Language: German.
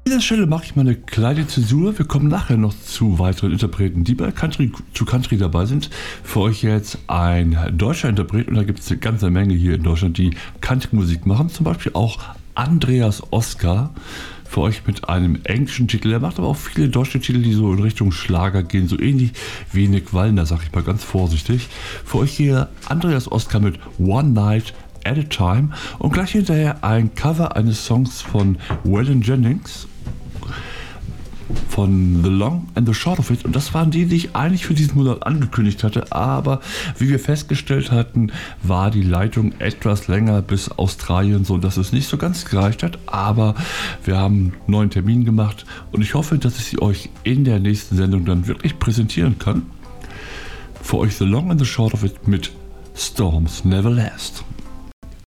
dieser Stelle mache ich mal eine kleine Zäsur. Wir kommen nachher noch zu weiteren Interpreten, die bei Country dabei sind. Für euch jetzt ein deutscher Interpret, und da gibt es eine ganze Menge hier in Deutschland, die Country-Musik machen. Zum Beispiel auch Andreas Oskar. Für euch mit einem englischen Titel. Er macht aber auch viele deutsche Titel, die so in Richtung Schlager gehen, so ähnlich wie Nick Wallner, sag ich mal ganz vorsichtig. Für euch hier Andreas Oskar mit One Night at a Time und gleich hinterher ein Cover eines Songs von Waylon Jennings von The Long and the Short of It, und das waren die ich eigentlich für diesen Monat angekündigt hatte, aber wie wir festgestellt hatten, war die Leitung etwas länger bis Australien, so dass es nicht so ganz gereicht hat, aber wir haben einen neuen Termin gemacht und ich hoffe, dass ich sie euch in der nächsten Sendung dann wirklich präsentieren kann. Für euch The Long and the Short of It mit Storms Never Last.